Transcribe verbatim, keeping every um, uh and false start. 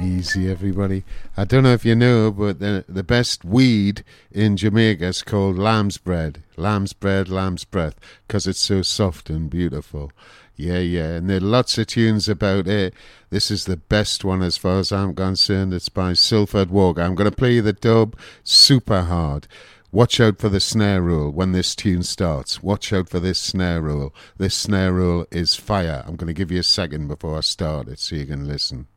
Easy, everybody. I don't know if you know, but the the best weed in Jamaica is called lamb's bread. Lamb's bread, lamb's breath, because it's so soft and beautiful. Yeah, yeah, and there are lots of tunes about it. This is the best one as far as I'm concerned. It's by Silford Walker. I'm going to play the dub super hard. Watch out for the snare roll when this tune starts. Watch out for this snare roll. This snare roll is fire. I'm going to give you a second before I start it so you can listen.